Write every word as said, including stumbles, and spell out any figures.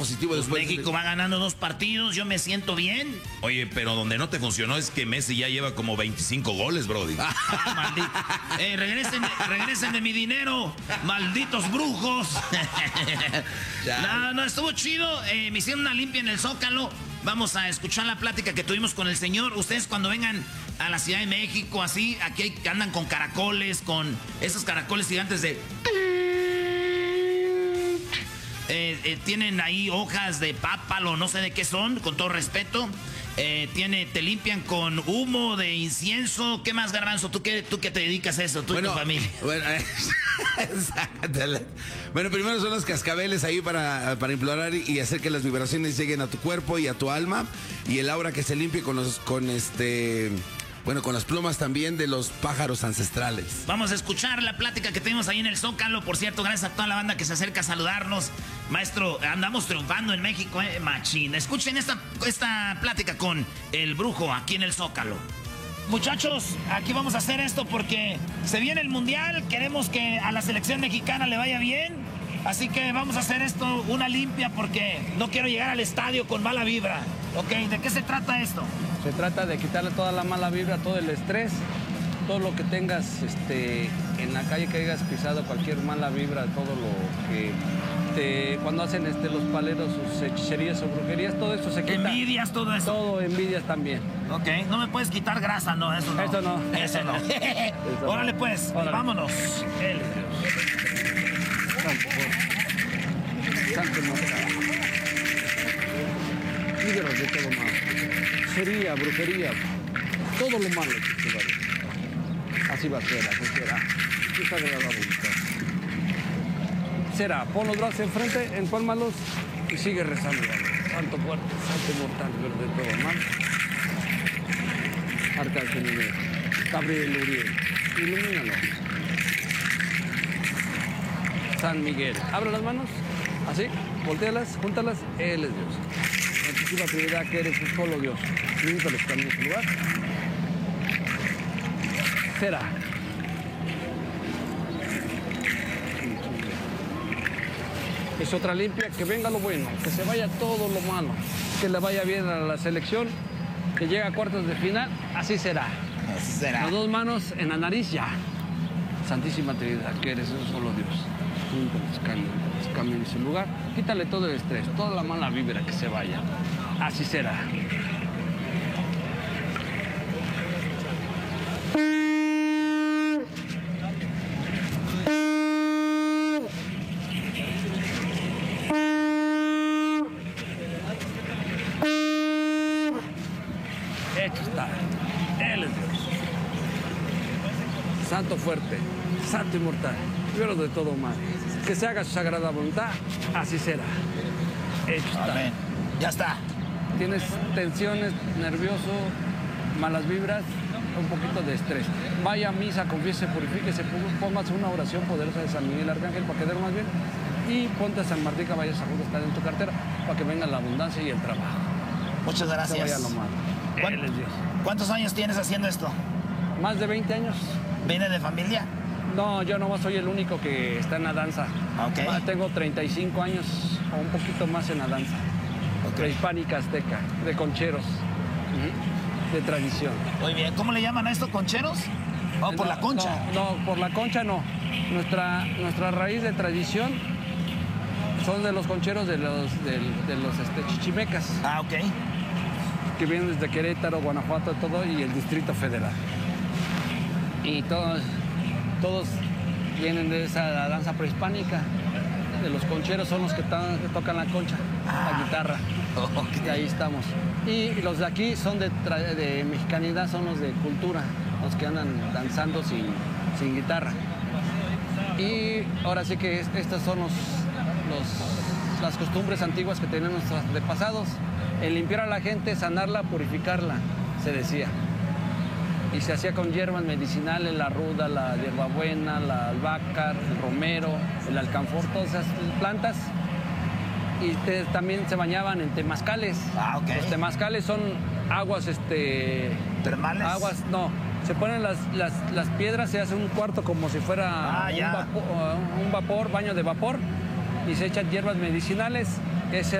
positivo después. México de... va ganando dos partidos, yo me siento bien. Oye, pero donde no te funcionó es que Messi ya lleva como veinticinco goles, brody. Ah, maldito. Eh, regresen, regresen de mi dinero, malditos brujos. No, no, estuvo chido. Eh, me hicieron una limpia en el Zócalo. Vamos a escuchar la plática que tuvimos con el señor. Ustedes cuando vengan a la Ciudad de México, así, aquí hay, andan con caracoles, con esos caracoles gigantes de... Eh, eh, tienen ahí hojas de pápalo, no sé de qué son, con todo respeto. Eh, tiene, te limpian con humo de incienso. ¿Qué más, Garbanzo? ¿Tú qué, tú qué te dedicas a eso? Tú bueno, y tu familia. Bueno, bueno, primero son los cascabeles ahí para, para implorar y hacer que las vibraciones lleguen a tu cuerpo y a tu alma. Y el aura que se limpie con los, con este... Bueno, con las plumas también de los pájaros ancestrales. Vamos a escuchar la plática que tenemos ahí en el Zócalo. Por cierto, gracias a toda la banda que se acerca a saludarnos. Maestro, andamos triunfando en México, eh, machín. Escuchen esta, esta plática con el brujo aquí en el Zócalo. Muchachos, aquí vamos a hacer esto porque se viene el Mundial. Queremos que a la selección mexicana le vaya bien. Así que vamos a hacer esto una limpia porque no quiero llegar al estadio con mala vibra. ¿Ok? ¿De qué se trata esto? Se trata de quitarle toda la mala vibra, todo el estrés, todo lo que tengas este, en la calle, que hayas pisado, cualquier mala vibra, todo lo que te, cuando hacen este, los paleros sus hechicerías o brujerías, todo eso se quita. Envidias, todo eso. Todo, envidias también. Ok, no me puedes quitar grasa, no, eso no. Eso no. Eso no. Eso Órale no. pues, Órale. vámonos. El... Santo, Santo mortal. Líderos de todo mal. Hechicería, brujería, todo lo malo que se vaya. Así va a ser, así será. Así está la voluntad. Será, pon los brazos enfrente, empálmalos y sigue rezando. Santo fuerte, santo mortal, verde de todo mal. Arcángel Miguel, Gabriel Uriel, ilumínalo. San Miguel, abre las manos, así, voltealas, júntalas, Él es Dios. Santísima Trinidad, que eres un solo Dios. Limpia los caminos en lugar. Será. Es otra limpia, que venga lo bueno, que se vaya todo lo malo, que le vaya bien a la selección, que llegue a cuartos de final, así será. Así será. Las dos manos en la nariz ya. Santísima Trinidad, que eres un solo Dios. Limpia los caminos, los caminos en lugar. Quítale todo el estrés, toda la mala vibra, que se vaya. Así será. Hecho está. Él es Dios. Santo fuerte, santo inmortal, libero de todo mal. Que se haga su sagrada voluntad, así será. Hecho está. Amén. Ya está. Tienes tensiones, nervioso, malas vibras, un poquito de estrés. Vaya a misa, confiese, purifíquese, póngase una oración poderosa de San Miguel Arcángel para que dé más bien. Y ponte a San Martín Caballo Saguro, está en tu cartera, para que venga la abundancia y el trabajo. Muchas Se gracias. vaya lo malo. ¿Cuán- Él es Dios. ¿Cuántos años tienes haciendo esto? Más de veinte años. ¿Viene de familia? No, yo nomás soy el único que está en la danza. Ok. Ah, tengo treinta y cinco años o un poquito más en la danza. Prehispánica azteca, de concheros, Ujú. de tradición. Muy bien. ¿Cómo le llaman a esto? ¿Concheros? ¿O por No, la concha? No, no, por la concha no. Nuestra, nuestra raíz de tradición son de los concheros de los, de, de los este, chichimecas, Ah, ok. que vienen desde Querétaro, Guanajuato, todo, y el Distrito Federal. Y todos, todos vienen de esa danza prehispánica. De los concheros son los que, tan- que tocan la concha, Ah. la guitarra. Ok. Y ahí estamos. Y los de aquí son de, tra- de mexicanidad, son los de cultura, los que andan danzando sin, sin guitarra. Y ahora sí que es- estas son los, los- las costumbres antiguas que tenemos nuestros antepasados. El limpiar a la gente, sanarla, purificarla, se decía. Y se hacía con hierbas medicinales, la ruda, la hierbabuena, la albahaca, el romero, el alcanfor, todas esas plantas. Y te- también se bañaban en temazcales. Ah, ok. Los temazcales son aguas, este... ¿Termales? Aguas, no. Se ponen las, las, las piedras, se hace un cuarto como si fuera Ah, un, ya. vapo- un vapor, baño de vapor. Y se echan hierbas medicinales. Es